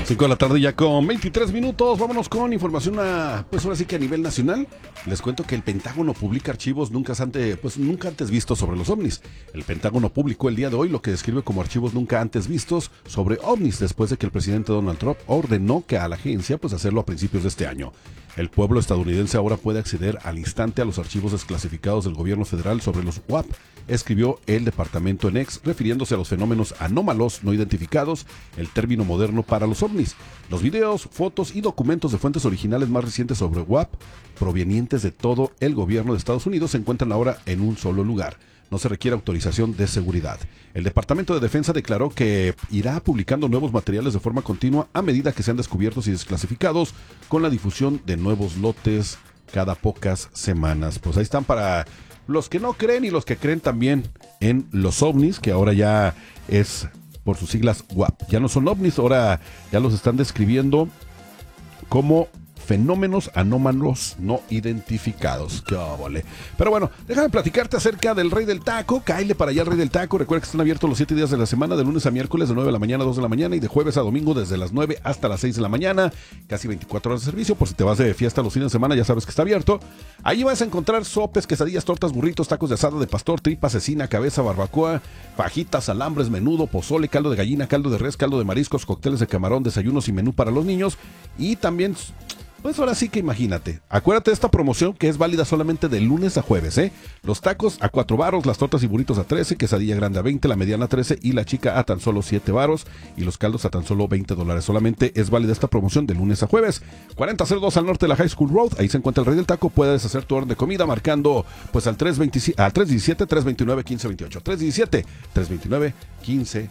5 de la tarde ya con 23 minutos. Vámonos con información pues ahora sí que a nivel nacional. Les cuento que el Pentágono publica archivos nunca antes vistos sobre los ovnis. El Pentágono publicó el día de hoy lo que describe como archivos nunca antes vistos sobre ovnis, después de que el presidente Donald Trump ordenó que a la agencia hacerlo a principios de este año. El pueblo estadounidense ahora puede acceder al instante a los archivos desclasificados del gobierno federal sobre los UAP, escribió el departamento en X, refiriéndose a los fenómenos anómalos no identificados, el término moderno para los ovnis. Los videos, fotos y documentos de fuentes originales más recientes sobre UAP, provenientes de todo el gobierno de Estados Unidos, se encuentran ahora en un solo lugar. No se requiere autorización de seguridad. El Departamento de Defensa declaró que irá publicando nuevos materiales de forma continua a medida que sean descubiertos y desclasificados, con la difusión de nuevos lotes cada pocas semanas. Pues ahí están para los que no creen y los que creen también en los ovnis, que ahora ya es por sus siglas UAP. Ya no son ovnis, ahora ya los están describiendo como fenómenos anómalos no identificados. ¡Qué óvole! Pero bueno, déjame platicarte acerca del Rey del Taco. Cáele para allá el Rey del Taco. Recuerda que están abiertos los 7 días de la semana, de lunes a miércoles de 9 de la mañana a 2 de la mañana y de jueves a domingo desde las 9 hasta las 6 de la mañana. Casi 24 horas de servicio. Por si te vas de fiesta los fines de semana, ya sabes que está abierto. Ahí vas a encontrar sopes, quesadillas, tortas, burritos, tacos de asada de pastor, tripa, cecina, cabeza, barbacoa, fajitas, alambres, menudo, pozole, caldo de gallina, caldo de res, caldo de mariscos, cócteles de camarón, desayunos y menú para los niños. Y también, pues ahora sí que imagínate, acuérdate de esta promoción que es válida solamente de lunes a jueves, Los tacos a 4 varos, las tortas y burritos a 13, quesadilla grande a 20, la mediana a 13 y la chica a tan solo 7 varos y los caldos a tan solo $20. Solamente es válida esta promoción de lunes a jueves. 4002 al norte de la High School Road, ahí se encuentra el Rey del Taco. Puedes hacer tu orden de comida marcando pues al 317-329-1528. 317-329-1528.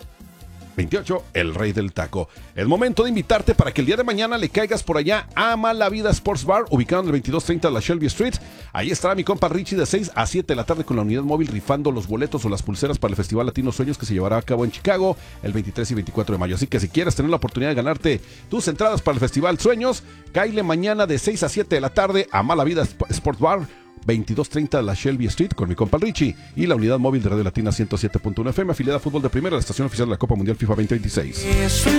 El Rey del Taco. Es momento de invitarte para que el día de mañana le caigas por allá a Mala Vida Sports Bar, ubicado en el 2230 de la Shelby Street. Ahí estará mi compa Richie de 6 a 7 de la tarde con la unidad móvil rifando los boletos o las pulseras para el Festival Latino Sueños que se llevará a cabo en Chicago el 23 y 24 de mayo. Así que si quieres tener la oportunidad de ganarte tus entradas para el Festival Sueños, cáile mañana de 6 a 7 de la tarde a Mala Vida Sports Bar, 2230 de la Shelby Street, con mi compa Richie y la unidad móvil de Radio Latina 107.1 FM, afiliada a Fútbol de Primera, la estación oficial de la Copa Mundial FIFA 2026.